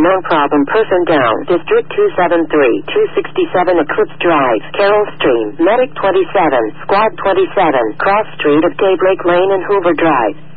known problem. Person down. District 273, 267 Eclipse Drive, Carroll Stream, Medic 27, Squad 27, Cross Street of Daybreak Lane and Hoover Drive.